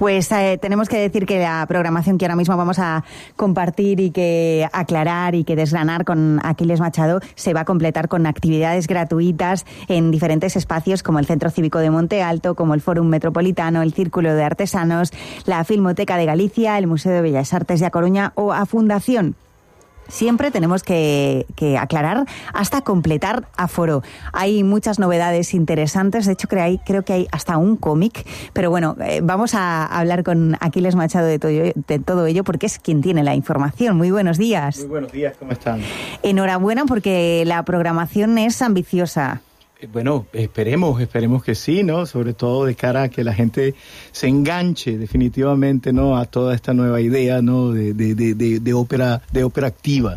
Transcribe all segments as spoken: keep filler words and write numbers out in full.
Pues eh, tenemos que decir que la programación que ahora mismo vamos a compartir y que aclarar y que desgranar con Aquiles Machado se va a completar con actividades gratuitas en diferentes espacios como el Centro Cívico de Monte Alto, como el Fórum Metropolitano, el Círculo de Artesanos, la Filmoteca de Galicia, el Museo de Bellas Artes de A Coruña o a Fundación. Siempre tenemos que, que aclarar hasta completar aforo. Hay muchas novedades interesantes, de hecho creo, hay, creo que hay hasta un cómic, pero bueno, eh, vamos a hablar con Aquiles Machado de todo, de todo ello porque es quien tiene la información. Muy buenos días. Muy buenos días, ¿cómo están? Enhorabuena porque la programación es ambiciosa. Bueno, esperemos, esperemos que sí, ¿no? Sobre todo de cara a que la gente se enganche definitivamente, ¿no? A toda esta nueva idea, ¿no? De, de, de, de, de ópera, de ópera activa.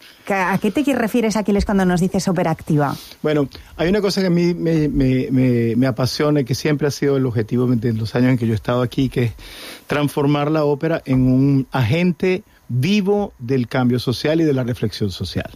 ¿A qué te refieres, Aquiles, cuando nos dices ópera activa? Bueno, hay una cosa que a mí me, me, me, me apasiona y que siempre ha sido el objetivo de los años en que yo he estado aquí, que es transformar la ópera en un agente vivo del cambio social y de la reflexión social.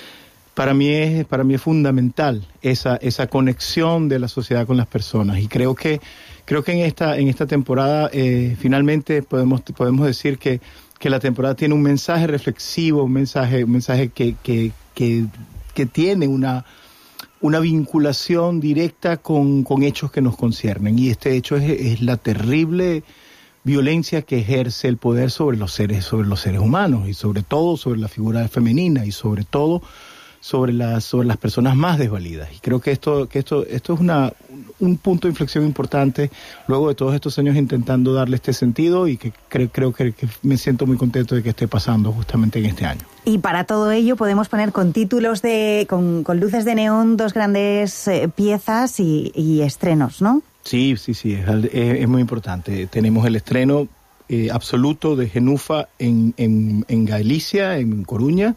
Para mí es, para mí es fundamental esa, esa conexión de la sociedad con las personas y creo que, creo que en esta, en esta temporada eh, finalmente podemos, podemos decir que, que la temporada tiene un mensaje reflexivo, un mensaje, un mensaje que, que, que, que tiene una, una vinculación directa con, con hechos que nos conciernen y este hecho es, es la terrible violencia que ejerce el poder sobre los seres, sobre los seres humanos y sobre todo sobre la figura femenina y sobre todo sobre las sobre las personas más desvalidas. Y creo que esto que esto esto es una un punto de inflexión importante luego de todos estos años intentando darle este sentido y que creo creo que, que me siento muy contento de que esté pasando justamente en este año. Y para todo ello podemos poner con títulos de con, con luces de neón dos grandes eh, piezas y, y estrenos, ¿no? Sí, sí, sí, es, es, es muy importante. Tenemos el estreno eh, absoluto de Genufa en en en Galicia, en Coruña.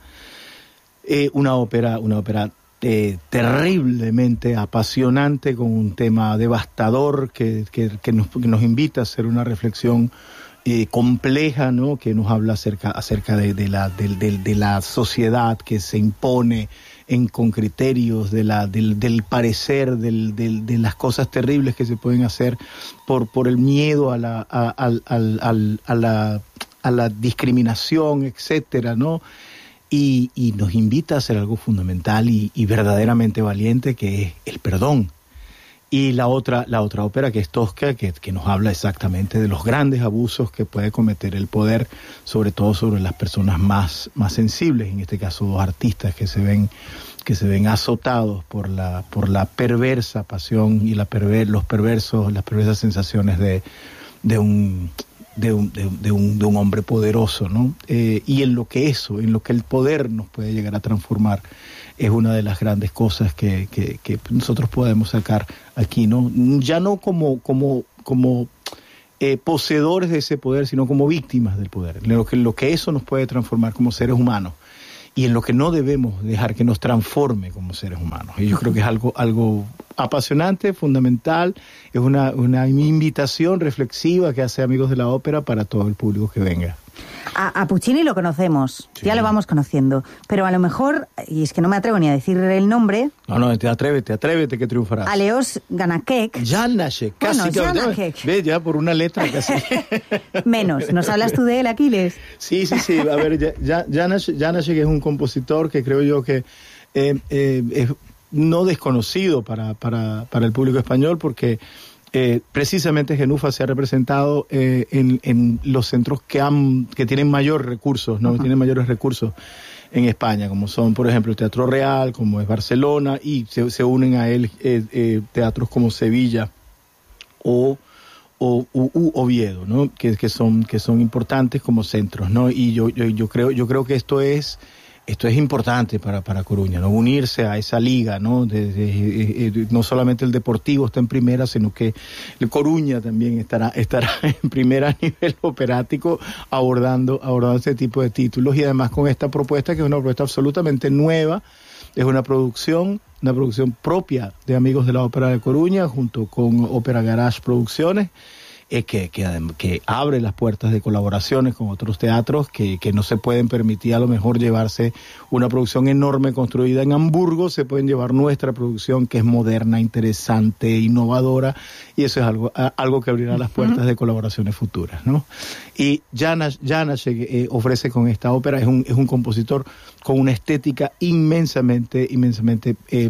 Eh, una ópera, una ópera eh, terriblemente apasionante con un tema devastador que, que, que, nos, que nos invita a hacer una reflexión eh, compleja, ¿no? Que nos habla acerca, acerca de, de, la, de, de, de la sociedad que se impone en, con criterios de la, del, del parecer, del, del, de las cosas terribles que se pueden hacer por, por el miedo a la, a, a, a, a, a la, a la discriminación, etcétera, ¿no? Y, y nos invita a hacer algo fundamental y, y verdaderamente valiente, que es el perdón. Y la otra, la otra ópera, que es Tosca, que, que nos habla exactamente de los grandes abusos que puede cometer el poder, sobre todo sobre las personas más, más sensibles, en este caso dos artistas que se ven, que se ven azotados por la, por la perversa pasión y la perver, los perversos, las perversas sensaciones de, de un... De un, de, de, un, de un hombre poderoso, ¿no? Eh, y en lo que eso, en lo que el poder nos puede llegar a transformar, es una de las grandes cosas que, que, que nosotros podemos sacar aquí, ¿no? Ya no como, como, como eh, poseedores de ese poder, sino como víctimas del poder, en lo que, lo que eso nos puede transformar como seres humanos y en lo que no debemos dejar que nos transforme como seres humanos. Y yo creo que es algo, algo apasionante, fundamental, es una, una invitación reflexiva que hace Amigos de la Ópera para todo el público que venga. A, a Puccini lo conocemos, sí. Ya lo vamos conociendo, pero a lo mejor, y es que no me atrevo ni a decir el nombre... No, no, te atrévete, atrévete que triunfarás. Aleos Janáček. Janáček, casi. Bueno, Janáček. Ve, ya por una letra casi. Menos, ¿nos hablas tú de él, Aquiles? Sí, sí, sí, a ver, Janáček, Janáček es un compositor que creo yo que eh, eh, es no desconocido para, para, para el público español porque... Eh, precisamente Genufa se ha representado eh, en, en los centros que han que tienen mayores recursos, ¿no? Uh-huh. Tienen mayores recursos en España, como son, por ejemplo, el Teatro Real, como es Barcelona, y se, se unen a él eh, eh, teatros como Sevilla o, o u, u Oviedo, ¿no? Que, que son que son importantes como centros, ¿no? Y yo yo, yo creo yo creo que esto es Esto es importante para, para Coruña, ¿no? Unirse a esa liga, ¿no? De, de, de, de, no solamente el Deportivo está en primera, sino que el Coruña también estará, estará en primera a nivel operático abordando, abordando este tipo de títulos y además con esta propuesta que es una propuesta absolutamente nueva, es una producción, una producción propia de Amigos de la Ópera de Coruña junto con Ópera Garage Producciones. eh, que, que, que abre las puertas de colaboraciones con otros teatros que, que no se pueden permitir a lo mejor llevarse una producción enorme construida en Hamburgo, se pueden llevar nuestra producción que es moderna, interesante, innovadora, y eso es algo, algo que abrirá las puertas de colaboraciones futuras, ¿no? Y János Jánošek eh, ofrece con esta ópera, es un, es un compositor con una estética inmensamente, inmensamente eh,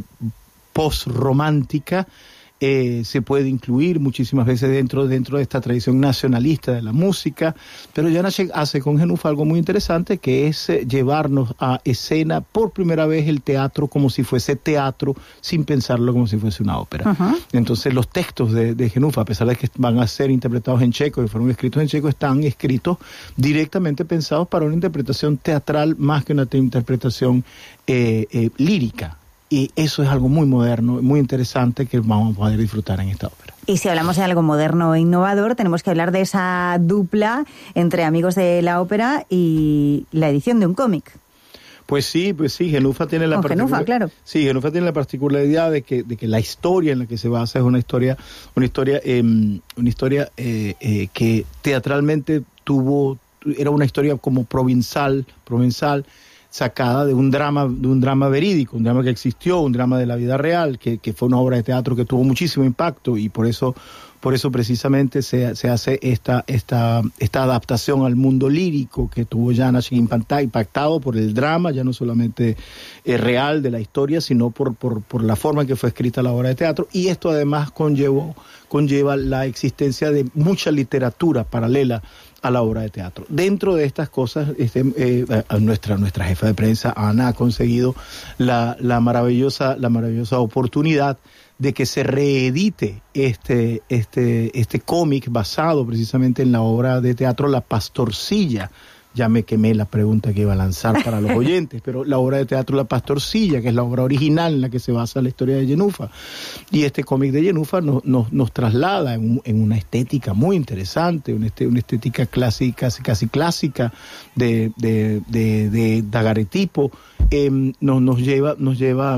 post-romántica. Eh, se puede incluir muchísimas veces dentro, dentro de esta tradición nacionalista de la música, pero Jánošek hace con Genúfa algo muy interesante, que es eh, llevarnos a escena por primera vez el teatro como si fuese teatro, sin pensarlo como si fuese una ópera. Uh-huh. Entonces los textos de, de Genúfa, a pesar de que van a ser interpretados en checo y fueron escritos en checo, están escritos directamente pensados para una interpretación teatral más que una interpretación eh, eh, lírica. Y eso es algo muy moderno, muy interesante que vamos a poder disfrutar en esta ópera. Y si hablamos de algo moderno e innovador, tenemos que hablar de esa dupla entre Amigos de la Ópera y la edición de un cómic. Pues sí, pues sí, Genúfa tiene la particularidad. Claro. Sí, Genúfa tiene la particularidad de que, de que la historia en la que se basa es una historia, una historia, eh, una historia eh, eh, que teatralmente tuvo, era una historia como provenzal, provenzal. sacada de un drama, de un drama verídico, un drama que existió, un drama de la vida real, que, que fue una obra de teatro que tuvo muchísimo impacto, y por eso, por eso precisamente se, se hace esta, esta, esta adaptación al mundo lírico que tuvo Jánošek, impactado por el drama, ya no solamente eh, real de la historia, sino por, por, por la forma en que fue escrita la obra de teatro, y esto además conllevó, conlleva la existencia de mucha literatura paralela a la obra de teatro. Dentro de estas cosas, este, eh, nuestra nuestra jefa de prensa, Ana, ha conseguido la, la maravillosa la maravillosa oportunidad de que se reedite este este este cómic basado precisamente en la obra de teatro La Pastorcilla. Ya me quemé la pregunta que iba a lanzar para los oyentes, pero la obra de teatro La Pastorcilla, que es la obra original en la que se basa la historia de Genúfa. Y este cómic de Genúfa nos, nos, nos traslada en, en una estética muy interesante, una, este, una estética clásica, casi, casi clásica de, de, de, de daguerreotipo, eh, nos, nos lleva, nos lleva,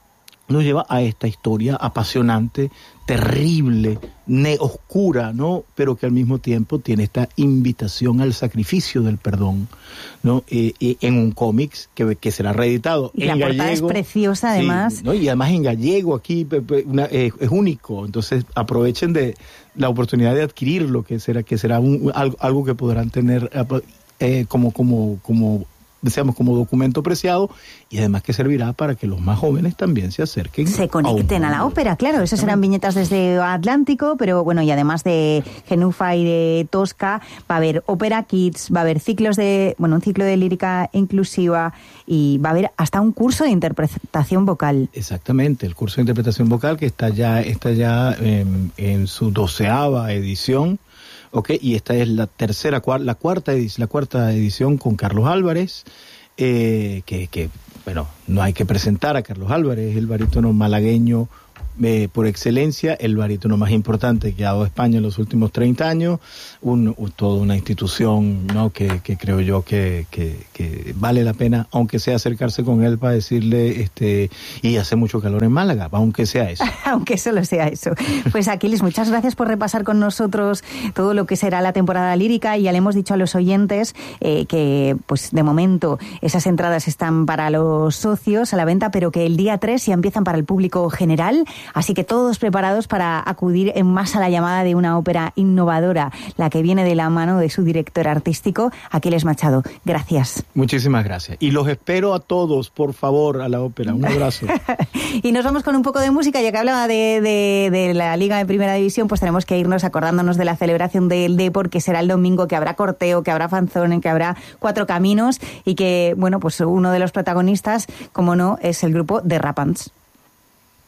nos lleva a esta historia apasionante, terrible, ne oscura, ¿no? Pero que al mismo tiempo tiene esta invitación al sacrificio del perdón, ¿no? Eh, eh, en un cómic que, que será reeditado y en la gallego. Portada es preciosa, además. Sí, ¿no? Y además en gallego aquí una, eh, es único, entonces aprovechen de la oportunidad de adquirirlo, que será que será un, algo, algo que podrán tener eh, como como como deseamos como documento preciado, y además que servirá para que los más jóvenes también se acerquen. Se conecten a, a la ópera, claro. Esas serán viñetas desde Atlántico, pero bueno, y además de Genúfa y de Tosca, va a haber ópera kids, va a haber ciclos de, bueno, un ciclo de lírica inclusiva, y va a haber hasta un curso de interpretación vocal. Exactamente, el curso de interpretación vocal que está ya, está ya en, en su doceava edición. Okay, y esta es la tercera, la cuarta edición, la cuarta edición con Carlos Álvarez, eh, que, que, bueno, no hay que presentar a Carlos Álvarez, el barítono malagueño eh, por excelencia, el barítono más importante que ha dado España en los últimos treinta años, un, un, toda una institución, ¿no? que, que creo yo que, que, que vale la pena, aunque sea acercarse con él para decirle, este, y hace mucho calor en Málaga, aunque sea eso. Aunque solo sea eso. Pues Aquiles, muchas gracias por repasar con nosotros todo lo que será la temporada lírica, y ya le hemos dicho a los oyentes eh, que, pues de momento, esas entradas están para los socios a la venta, pero que el día tres ya empiezan para el público general. Así que todos preparados para acudir en masa a la llamada de una ópera innovadora, la que viene de la mano de su director artístico, Aquiles Machado. Gracias. Muchísimas gracias. Y los espero a todos, por favor, a la ópera. Un abrazo. Y nos vamos con un poco de música, ya que hablaba de, de, de la Liga de Primera División, pues tenemos que irnos acordándonos de la celebración del Depor, que será el domingo, que habrá corteo, que habrá fanzone, que habrá cuatro caminos, y que, bueno, pues uno de los protagonistas, como no, es el grupo de Rapants.